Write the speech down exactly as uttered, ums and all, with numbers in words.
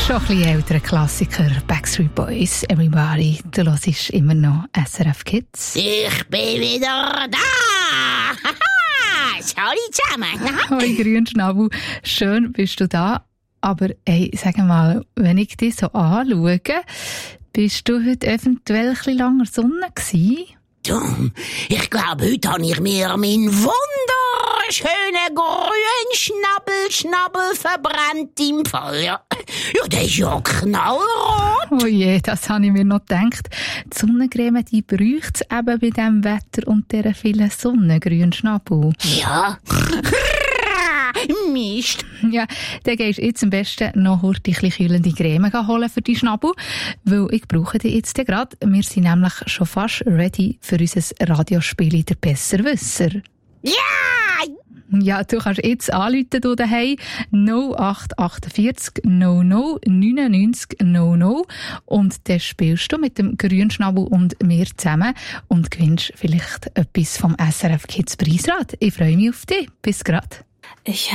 Schon ein bisschen älterer Klassiker, Backstreet Boys, Everybody. Du hörst immer noch S R F Kids. Ich bin wieder da! Haha! Sorry zusammen! Hoi Grünschnabel, schön bist du da. Aber ey, sag mal, wenn ich dich so anschaue, bist du heute eventuell ein bisschen langer Sonne gewesen? Du, ich glaube, heute habe ich mir meinen wunderschönen grünen Schnabel, Schnabel verbrannt im Fall. Ja, ja, der ist ja knallrot. Oh je, das habe ich mir noch gedacht. Die Sonnencreme, die bräuchte es eben bei diesem Wetter und dieser vielen Sonne, Grünschnabel. Ja. Mist. Ja, dann gehst du jetzt am besten noch heute ein bisschen kühlende Creme holen für die Schnabel, weil ich brauche die jetzt gerade. Wir sind nämlich schon fast ready für unser Radiospiel «Der Besserwisser». Ja! Ja, du kannst jetzt anrufen hier daheim null acht achtundvierzig null null neunundneunzig null null und dann spielst du mit dem Grünschnabel und mir zusammen und gewinnst vielleicht etwas vom S R F Kids Preisrad. Ich freue mich auf dich. Bis grad. Ich